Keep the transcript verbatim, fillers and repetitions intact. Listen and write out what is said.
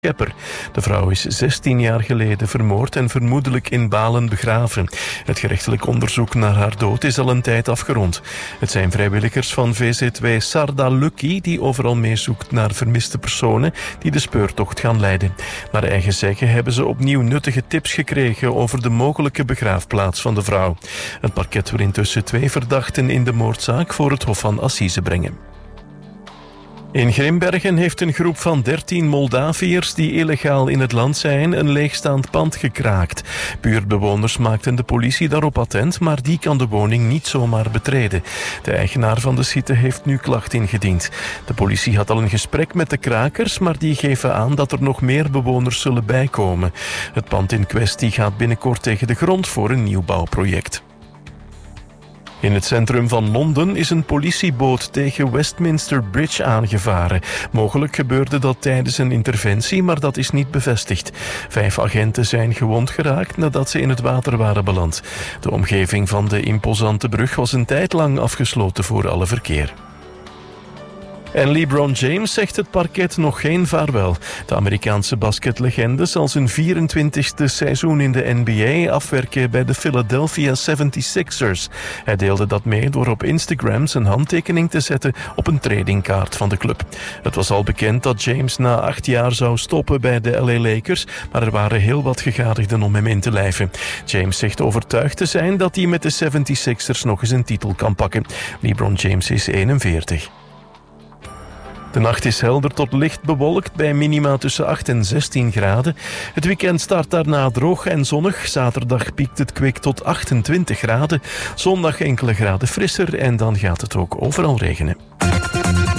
Schepper. De vrouw is zestien jaar geleden vermoord en vermoedelijk in Balen begraven. Het gerechtelijk onderzoek naar haar dood is al een tijd afgerond. Het zijn vrijwilligers van V Z W Sarda Lucky die overal meezoekt naar vermiste personen die de speurtocht gaan leiden. Naar eigen zeggen hebben ze opnieuw nuttige tips gekregen over de mogelijke begraafplaats van de vrouw. Het parket wil intussen twee verdachten in de moordzaak voor het Hof van Assise brengen. In Grimbergen heeft een groep van dertien Moldaviërs die illegaal in het land zijn een leegstaand pand gekraakt. Buurtbewoners maakten de politie daarop attent, maar die kan de woning niet zomaar betreden. De eigenaar van de site heeft nu klacht ingediend. De politie had al een gesprek met de krakers, maar die geven aan dat er nog meer bewoners zullen bijkomen. Het pand in kwestie gaat binnenkort tegen de grond voor een nieuwbouwproject. In het centrum van Londen is een politieboot tegen Westminster Bridge aangevaren. Mogelijk gebeurde dat tijdens een interventie, maar dat is niet bevestigd. Vijf agenten zijn gewond geraakt nadat ze in het water waren beland. De omgeving van de imposante brug was een tijd lang afgesloten voor alle verkeer. En LeBron James zegt het parket nog geen vaarwel. De Amerikaanse basketlegende zal zijn vierentwintigste seizoen in de N B A afwerken bij de Philadelphia zevenenzeventigers. Hij deelde dat mee door op Instagram zijn handtekening te zetten op een tradingkaart van de club. Het was al bekend dat James na acht jaar zou stoppen bij de L A Lakers, maar er waren heel wat gegadigden om hem in te lijven. James zegt overtuigd te zijn dat hij met de zevenenzeventigers nog eens een titel kan pakken. LeBron James is eenenveertig. De nacht is helder tot licht bewolkt bij minima tussen acht en zestien graden. Het weekend start daarna droog en zonnig. Zaterdag piekt het kwik tot achtentwintig graden. Zondag enkele graden frisser en dan gaat het ook overal regenen.